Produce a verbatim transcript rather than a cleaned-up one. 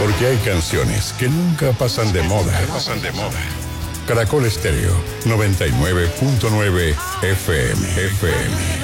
Porque hay canciones que nunca pasan de moda. Pasan de moda. Caracol Estéreo noventa y nueve punto nueve F M. F M.